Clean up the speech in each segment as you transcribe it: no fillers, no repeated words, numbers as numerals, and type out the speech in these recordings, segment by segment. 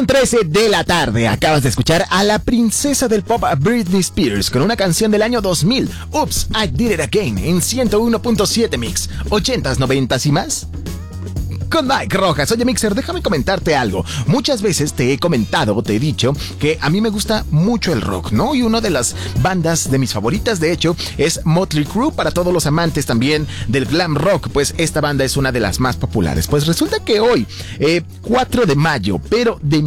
13 de la tarde. Acabas de escuchar a la princesa del pop Britney Spears con una canción del año 2000, Oops, I Did It Again, en 101.7 Mix, 80s, 90s y más. Con Mike Rojas. Oye, Mixer, déjame comentarte algo. Muchas veces te he comentado, te he dicho que a mí me gusta mucho el rock, ¿no? Y una de las bandas de mis favoritas, de hecho, es Motley Crue. Para todos los amantes también del glam rock, pues esta banda es una de las más populares. Pues resulta que hoy, 4 de mayo, pero de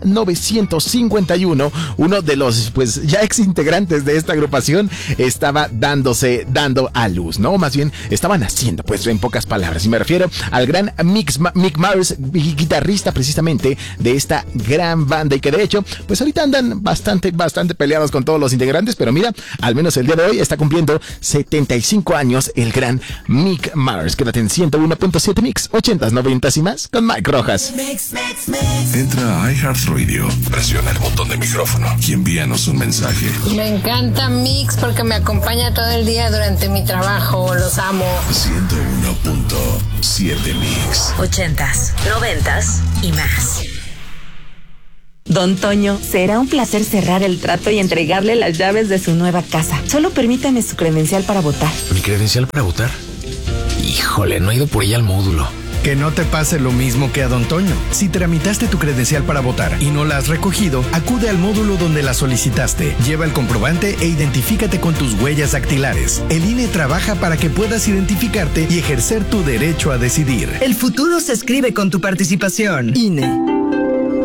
1951, uno de los, pues, ya ex integrantes de esta agrupación estaba dando a luz, ¿no? Más bien, estaba naciendo, pues, en pocas palabras. Y me refiero al gran Mick Mars, guitarrista precisamente de esta gran banda, y que de hecho, pues ahorita andan bastante peleados con todos los integrantes, pero mira, al menos el día de hoy está cumpliendo 75 años el gran Mick Mars. Quédate en 101.7 Mix, 80s, 90s y más con Mike Rojas. Entra a iHeartRadio, presiona el botón de micrófono y envíanos un mensaje. Me encanta Mix porque me acompaña todo el día durante mi trabajo, los amo. 101.7 Mix. 80s, 90s y más. Don Toño, será un placer cerrar el trato y entregarle las llaves de su nueva casa. Solo permítame su credencial para votar. ¿Mi credencial para votar? Híjole, no he ido por ella al módulo. Que no te pase lo mismo que a Don Toño. Si tramitaste tu credencial para votar y no la has recogido, acude al módulo donde la solicitaste. Lleva el comprobante e identifícate con tus huellas dactilares. El INE trabaja para que puedas identificarte y ejercer tu derecho a decidir. El futuro se escribe con tu participación. INE.